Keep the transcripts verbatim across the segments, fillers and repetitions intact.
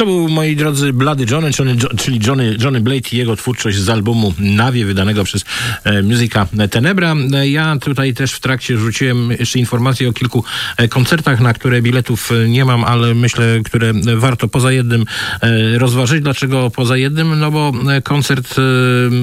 To był, moi drodzy, Bloody Johnny, Johnny czyli Johnny, Johnny Blade i jego twórczość z albumu Nawie, wydanego przez e, Musica Tenebra. E, ja tutaj też w trakcie rzuciłem jeszcze informacje o kilku e, koncertach, na które biletów nie mam, ale myślę, które warto poza jednym e, rozważyć. Dlaczego poza jednym? No bo koncert e,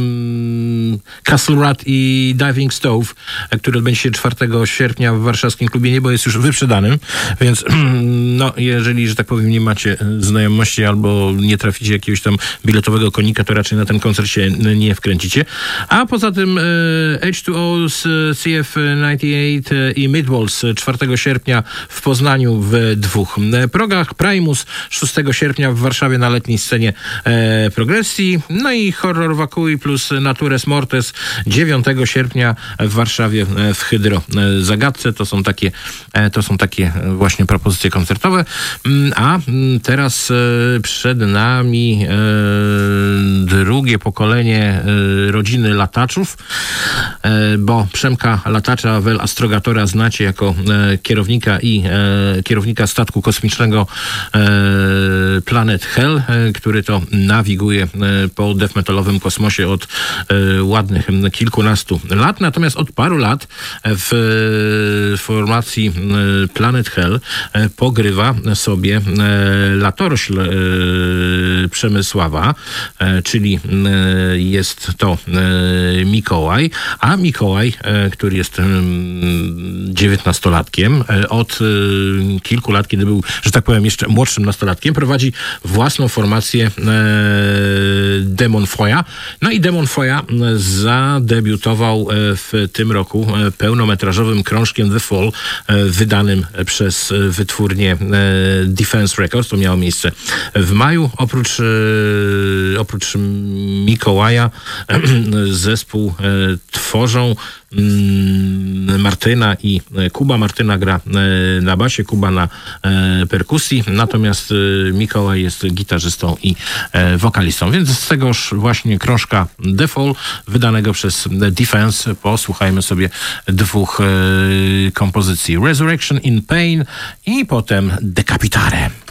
Castle Rat i Diving Stove, e, który odbędzie się czwartego sierpnia w warszawskim Klubie Niebo, jest już wyprzedanym, więc no, jeżeli, że tak powiem, nie macie znajomości albo nie traficie jakiegoś tam biletowego konika, to raczej na ten koncert się nie wkręcicie. A poza tym e, H two O z C F dziewięćdziesiąt osiem i Midwalls czwartego sierpnia w Poznaniu w dwóch progach, Primus szóstego sierpnia w Warszawie na letniej scenie e, Progresji, no i Horror Vacui plus Natures Mortes dziewiątego sierpnia w Warszawie w Hydro Zagadce. To są takie, e, to są takie właśnie propozycje koncertowe. A teraz e, przed nami e, drugie pokolenie e, rodziny lataczów, e, bo Przemka Latacza wel Astrogatora znacie jako e, kierownika i e, kierownika statku kosmicznego e, Planet Hell, e, który to nawiguje e, po death metalowym kosmosie od e, ładnych kilkunastu lat. Natomiast od paru lat w e, formacji e, Planet Hell e, pogrywa sobie e, latorośl e, Przemysława, e, czyli e, jest to e, Mikołaj, a Mikołaj, e, który jest e, dziewiętnastolatkiem, e, od e, kilku lat, kiedy był, że tak powiem, jeszcze młodszym nastolatkiem, prowadzi własną formację e, Demon Foya. No i Demon Foya zadebiutował e, w tym roku e, pełnometrażowym krążkiem The Fall, e, wydanym przez wytwórnię e, Defense Records. To miało miejsce w maju. Oprócz, e, oprócz Mikołaja e, zespół e, tworzą mm, Martyna i Kuba. Martyna gra e, na basie, Kuba na e, perkusji, natomiast e, Mikołaj jest gitarzystą i e, wokalistą. Więc z tegoż właśnie krążka The Fall, wydanego przez Defense, posłuchajmy sobie dwóch e, kompozycji. Resurrection in Pain i potem Decapitare.